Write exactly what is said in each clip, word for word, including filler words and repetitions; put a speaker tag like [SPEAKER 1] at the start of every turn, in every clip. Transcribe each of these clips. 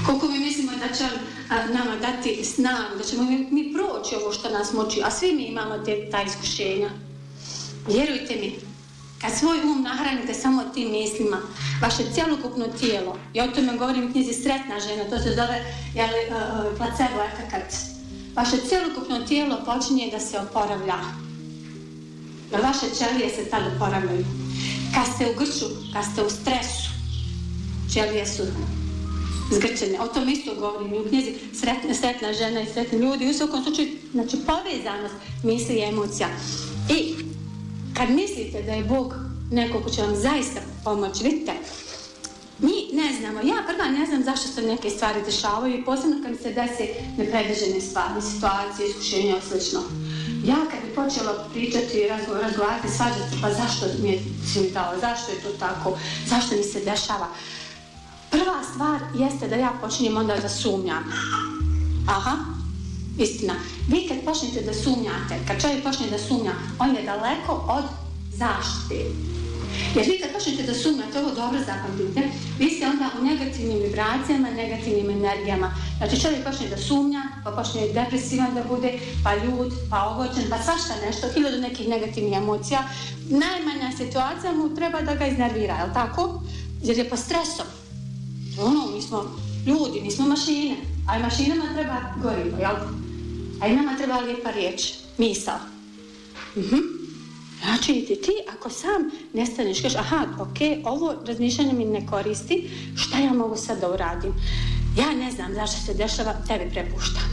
[SPEAKER 1] Koliko mi mislimo da će nama dati snagu, da ćemo mi, mi proći ovo što nas muči, a svi mi imamo te, ta iskušenja. Vjerujte mi, kad svoj um nahranite samo tim mislima, vaše cjelokupno tijelo, i o tome govorim u knjizi Sretna žena, to se zove jeli, uh, placebo efekat, vaše cjelokupno tijelo počinje da se oporavlja. Jer vaše ćelije se tad oporavljaju. Kad ste u grču, kad ste u stresu, ćelije su zgrčene. O tom isto govorim i u knjizi Sretna, sretna žena i sretni ljudi. U svakom slučaju, znači povezanost misli i emocija. I kad mislite da je Bog neko ko će vam zaista pomoći, vidite, mi ne znamo, ja prva ne znam zašto se neke stvari dešavaju i posebno kad mi se desi nepredviđene stvari, situacije, iskušenja i slično. Ja kad bi počela pričati i razgo, razgovarati, svađati, pa zašto mi je si dao, zašto je to tako, zašto mi se dešava. Prva stvar jeste da ja počinjem onda da sumnjam. Aha, istina. Vi kad počnete da sumnjate, kad čovjek počne da sumnja, on je daleko od zaštite. Jer vi kad počnete da sumnjate, ovo dobro zapamtite, vi ste onda u negativnim vibracijama, negativnim energijama. Znači čovjek počne da sumnja, pa počne depresivan da bude, pa ljud, pa ogorčen, pa svašta nešto, hiljadu nekih negativnih emocija. Najmanja situacija mu treba da ga iznervira, je li tako? Jer je pod stresom. Ono, mi smo ljudi, mi smo mašine, a i mašinama treba gorivo, jel? A i nama treba lijepa riječ, misao. Mhm. Znači, ti, ti ako sam nestaneš, kažeš, aha, ok, ovo razmišljanje mi ne koristi, šta ja mogu sad da uradim? Ja ne znam zašto se dešava, tebi prepuštam.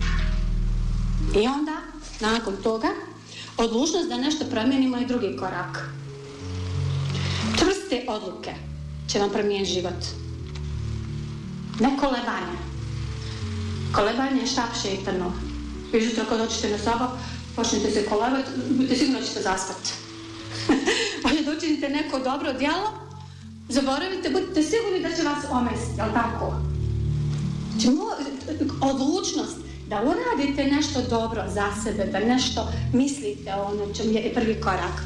[SPEAKER 1] I onda, nakon toga, odlučnost da nešto promijenimo je drugi korak. Čvrste odluke će vam promijeniti život. Ne kolebanje. Kolebanje je štap šejtanu. Vi jutro kad dođete na sabah, počnete se kolebati, budete sigurno ćete zaspati. Bolje da učinite neko dobro djelo, zaboravite, budete sigurni da će vas omesti, jel tako? Znači, odlučnost da uradite nešto dobro za sebe, da nešto mislite o nečem je prvi korak.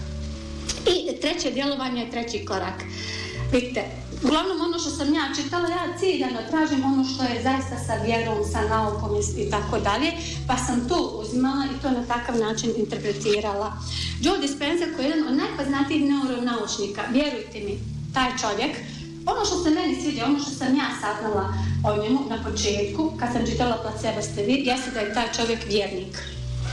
[SPEAKER 1] I treće djelovanje je treći korak. Vidite, uglavnom ono što sam ja čitala, ja ciljano tražim ono što je zaista sa vjerom, sa naukom i tako dalje, pa sam to uzimala i to na takav način interpretirala. Joe Dispenza, koji je jedan od najpoznatijih neuronaučnika, vjerujte mi, taj čovjek, ono što se meni sviđa, ono što sam ja saznala o njemu na početku, kad sam čitala Placebo ste vi, jeste da je taj čovjek vjernik.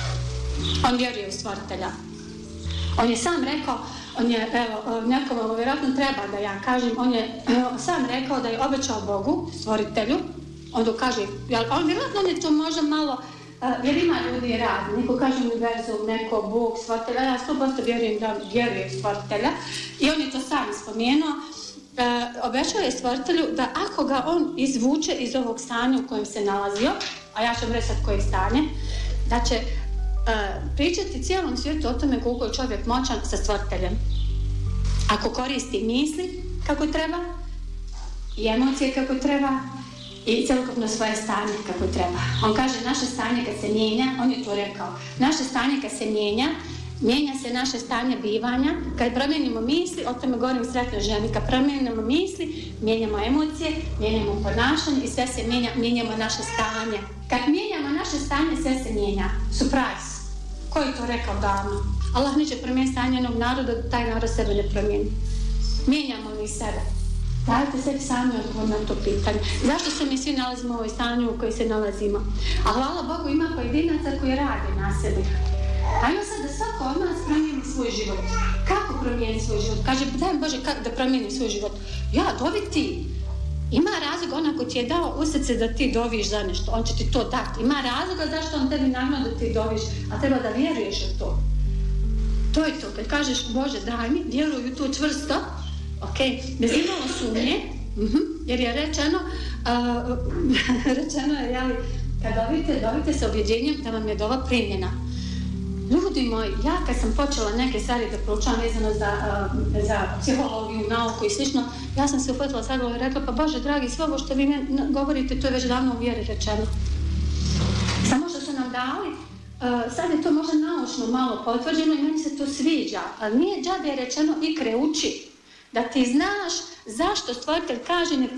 [SPEAKER 1] On vjeruje u stvoritelja. On je sam rekao, on je, evo, nekom vjerojatno treba da ja kažem, on je evo, sam rekao da je obećao Bogu, stvoritelju, on to kaže, jel, on vjerojatno on je to možda malo, uh, jer ima ljudi radi, neko kaže univerzum, neko Bog, stvoritelja, ja sto posto vjerujem da vjeruje u stvoritelja i on je to sam spomenuo, uh, obećao je stvoritelju da ako ga on izvuče iz ovog stanja u kojem se nalazio, a ja ću vam reći sad koje stanje, da će Uh, pričati cijelom svijetu o tome koliko je čovjek moćan sa stvoriteljem. Ako koristi misli kako treba, i emocije kako treba, i cjelokupno svoje stanje kako treba. On kaže, naše stanje kad se mijenja, on je to rekao, naše stanje kad se mijenja, mijenja se naše stanje bivanja. Kad promijenimo misli, o tome govorim Sretnoj ženi, kad promijenimo misli, mijenjamo emocije, mijenjamo ponašanje i sve se mijenja, mijenjamo naše stanje. Kad mijenjamo naše stanje, sve se mijenja. Surprise! Ko je to rekao davno? Allah neće promijeniti stanje jednog naroda, da taj narod sebe ne promijeni. Mijenjamo li sebe? Dajte sebi sami odgovor na to pitanje. Zašto se mi svi nalazimo u ovoj stanju u kojoj se nalazimo? A hvala Bogu ima pojedinaca koji rade na sebi. Ajmo sad da svako od nas promijeni svoj život. Kako promijeni svoj život? Kaže, daj Bože, kako da promijenim svoj život? Ja, dovi ti. Ima razlog, onako ti je dao u srce da ti doviš za nešto, on će ti to dati. Ima razloga zašto on tebi nagnao da ti doviš, a treba da vjeruješ u to. To je to, kad kažeš Bože daj mi, vjeruj u to čvrsto, ok, bez imalo sumnje, uh-huh, jer je rečeno, uh, rečeno je, jeli, kad dovite, dovite se objeđenjem da vam je dova primljena. Ljudi moji, ja kad sam počela neke stvari da proučavam vezano za, uh, za psihologiju, nauku i slično, ja sam se uhvatila sad i rekla, pa Bože dragi, sve ovo što vi me govorite, to je već davno u vjeri rečeno. Samo što su nam dali, uh, sad je to možda naučno malo potvrđeno i meni se to sviđa, ali nije džabe rečeno ikre uči, da ti znaš zašto stvoritelj kaže ne